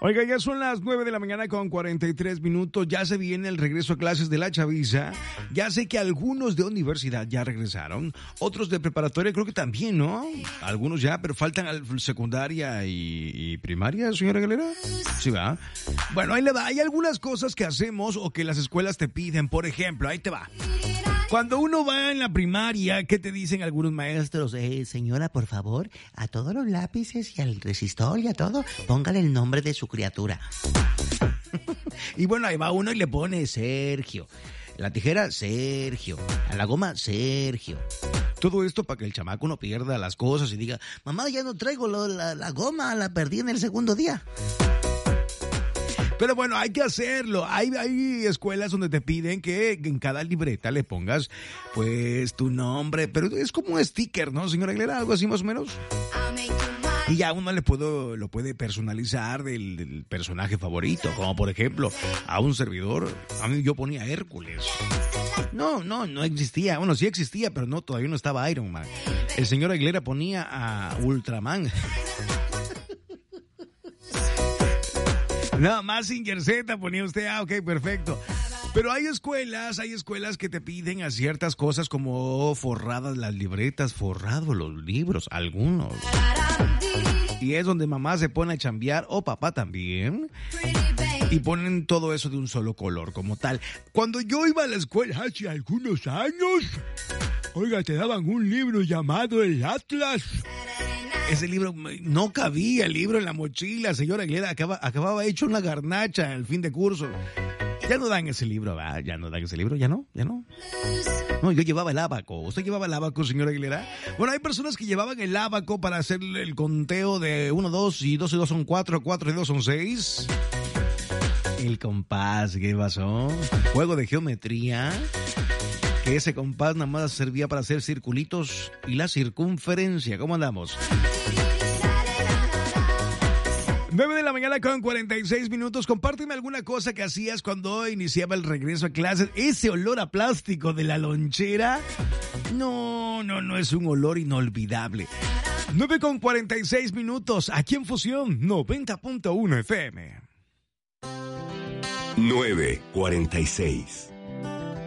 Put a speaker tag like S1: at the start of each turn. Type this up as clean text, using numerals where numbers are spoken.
S1: Oiga, ya son las 9 de la mañana con 43 minutos. Ya se viene el regreso a clases de la chaviza. Ya sé que algunos de universidad ya regresaron. Otros de preparatoria creo que también, ¿no? Algunos ya, pero faltan secundaria y primaria, señora Galera. Sí, va. Bueno, ahí le va. Hay algunas cosas que hacemos o que las escuelas te piden. Por ejemplo, ahí te va. Cuando uno va en la primaria, ¿qué te dicen algunos maestros?
S2: Señora, por favor, a todos los lápices y al resistor y a todo, póngale el nombre de su criatura.
S1: Y bueno, ahí va uno y le pone Sergio. La tijera, Sergio. A la goma, Sergio. Todo esto para que el chamaco no pierda las cosas y diga,
S2: mamá, ya no traigo la goma, la perdí en el segundo día.
S1: Pero bueno, hay que hacerlo. Hay escuelas donde te piden que en cada libreta le pongas, pues, tu nombre. Pero es como un sticker, ¿no, señora Aguilera? Algo así más o menos. Y ya uno lo puede personalizar del personaje favorito. Como por ejemplo, a un servidor, a mí yo ponía Hércules. No existía. Bueno, sí existía, pero no, todavía no estaba Iron Man. El señor Aguilera ponía a Ultraman. No, Mazinger Z ponía usted. Ok, perfecto. Pero hay escuelas que te piden a ciertas cosas como forradas las libretas, forrados los libros, algunos. Y es donde mamá se pone a chambear, o papá también, y ponen todo eso de un solo color como tal. Cuando yo iba a la escuela hace algunos años, oiga, te daban un libro llamado El Atlas. Ese libro, no cabía el libro en la mochila, señora Aguilera, acababa hecho una garnacha en el fin de curso. Ya no dan ese libro, ¿va? Ya no dan ese libro, ya no. No, yo llevaba el ábaco. ¿Usted llevaba el ábaco, señora Aguilera? Bueno, hay personas que llevaban el ábaco para hacer el conteo de 1, 2 y 2 y 2 son 4, 4 y 2 son 6. El compás, ¿qué pasó? Juego de geometría. Que ese compás nada más servía para hacer circulitos y la circunferencia. ¿Cómo andamos? 9 de la mañana con 46 minutos. Compárteme alguna cosa que hacías cuando iniciaba el regreso a clases. Ese olor a plástico de la lonchera. No es un olor inolvidable. 9 con 46 minutos. Aquí en Fusión 90.1 FM.
S3: 9:46.